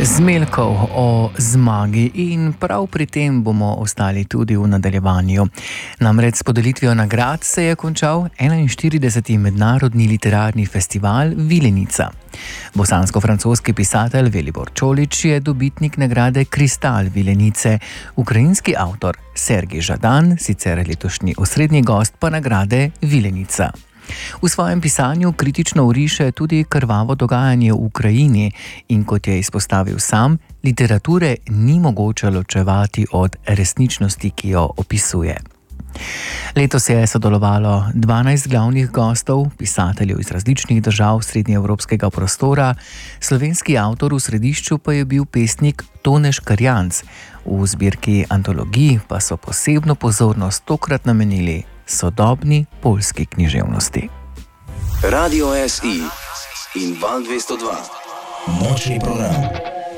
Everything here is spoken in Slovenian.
Zmeljkov o zmagi in prav pri tem bomo ostali tudi v nadaljevanju. Namreč s podelitvijo nagrad se je končal 41. mednarodni literarni festival Vilenica. Bosansko-francoski pisatelj Velibor Čolić je dobitnik nagrade Kristal Vilenice, ukrajinski avtor Sergij Žadan, sicer letošnji osrednji gost pa nagrade Vilenica. V svojem pisanju kritično oriše tudi krvavo dogajanje v Ukrajini in kot je izpostavil sam, literature ni mogoče ločevati od resničnosti, ki jo opisuje. Letos je sodelovalo 12 glavnih gostov, pisateljev iz različnih držav srednjeevropskega prostora, slovenski avtor v središču pa je bil pesnik Tone Škarjanc. V zbirki antologij pa so posebno pozornost tokrat namenili sodobni poljski književnosti. Radio SI in Val 202. Nočni program.